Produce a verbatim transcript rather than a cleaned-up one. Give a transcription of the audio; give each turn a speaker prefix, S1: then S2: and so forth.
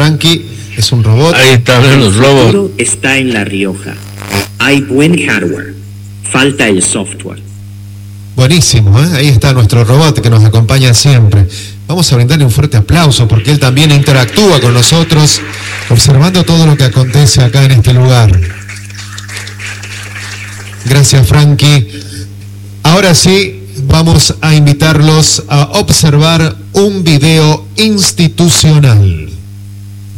S1: Frankie es un robot.
S2: Ahí están los robots.
S3: El futuro está en La Rioja. Hay buen hardware. Falta el software.
S1: Buenísimo, ¿eh? Ahí está nuestro robot que nos acompaña siempre. Vamos a brindarle un fuerte aplauso porque él también interactúa con nosotros, observando todo lo que acontece acá en este lugar. Gracias, Frankie. Ahora sí, vamos a invitarlos a observar un video institucional.